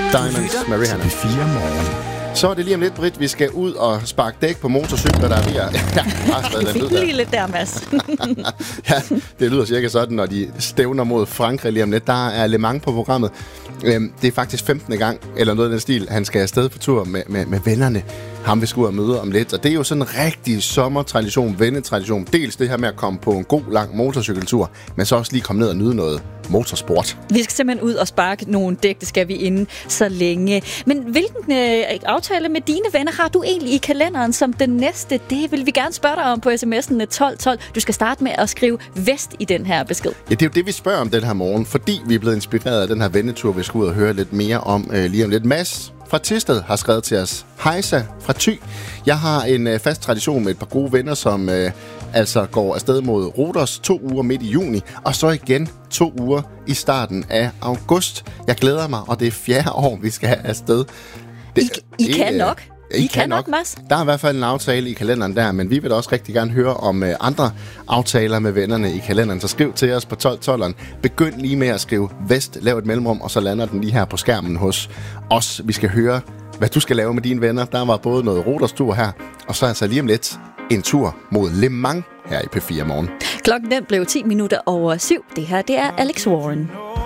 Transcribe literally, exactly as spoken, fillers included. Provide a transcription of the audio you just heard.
Diamonds med Rihanna. P fire Morgen. Så er det lige om lidt, Britt. Vi skal ud og sparke dæk på motorcykler, der er ved at... Ja, bare stadig den lyd der. Lige lidt der, Mads. Ja, det lyder cirka sådan, når de stævner mod Frankrig lige om lidt. Der er Le Mans på programmet. Øhm, det er faktisk femtende gang, eller noget af den stil, han skal afsted på tur med, med, med vennerne. Ham vi skal ud og møde om lidt. Og det er jo sådan en rigtig sommertradition, vennetradition. Dels det her med at komme på en god, lang motorcykeltur, men så også lige komme ned og nyde noget motorsport. Vi skal simpelthen ud og sparke nogle dæk, det skal vi inden så længe. Men hvilken øh, aftale med dine venner har du egentlig i kalenderen som den næste? Det vil vi gerne spørge dig om på sms'en tolv tolv. Du skal starte med at skrive vest i den her besked. Ja, det er jo det, vi spørger om den her morgen, fordi vi er blevet inspireret af den her vennetur, vi skal ud og høre lidt mere om øh, lige om lidt. Mads fra Thisted har skrevet til os. Hejsa fra Thy. Jeg har en øh, fast tradition med et par gode venner, som øh, altså går afsted mod Rhodos to uger midt i juni, og så igen to uger i starten af august. Jeg glæder mig, og det er fjerde år, vi skal have afsted. Det, I, I det, kan øh, nok. I, I kan, kan nok, Mads. Der er i hvert fald en aftale i kalenderen der, men vi vil da også rigtig gerne høre om øh, andre aftaler med vennerne i kalenderen. Så skriv til os på tolv tolv. Begynd lige med at skrive vest, lav et mellemrum, og så lander den lige her på skærmen hos os. Vi skal høre, hvad du skal lave med dine venner. Der var både noget Rhodos-tur her, og så altså lige om lidt en tur mod Le Mans her i P fire Morgen. Klokken den blev ti minutter over syv. Det her, det er Alex Warren.